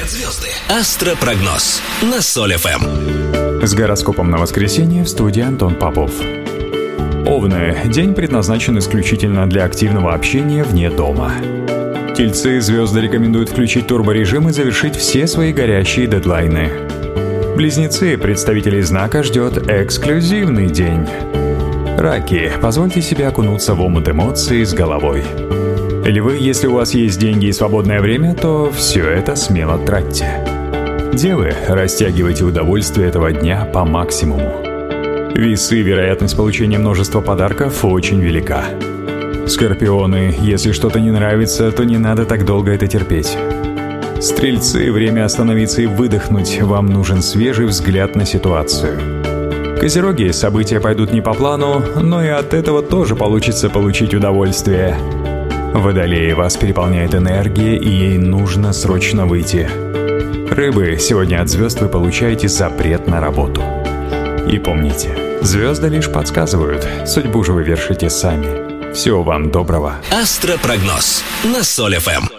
говорят звезды. Астропрогноз на Соль ФМ. С гороскопом на воскресенье в студии Антон Попов. Овны. День предназначен исключительно для активного общения вне дома. Тельцы. Звезды рекомендуют включить турборежим и завершить все свои горящие дедлайны. Близнецы. Представителей знака ждет эксклюзивный день. Раки. Позвольте себе окунуться в омут эмоций с головой. Львы. Если у вас есть деньги и свободное время, то все это смело тратьте. Девы. Растягивайте удовольствие этого дня по максимуму. Весы. Вероятность получения множества подарков очень велика. Скорпионы. Если что-то не нравится, то не надо так долго это терпеть. Стрельцы. Время остановиться и выдохнуть. Вам нужен свежий взгляд на ситуацию. Козероги. События пойдут не по плану, но и от этого тоже получится получить удовольствие. Водолеи. Вас переполняет энергия, и ей нужно срочно выйти. Рыбы. Сегодня от звезд вы получаете запрет на работу. И помните, звезды лишь подсказывают, судьбу же вы вершите сами. Всего вам доброго. Астропрогноз на Соль ФМ.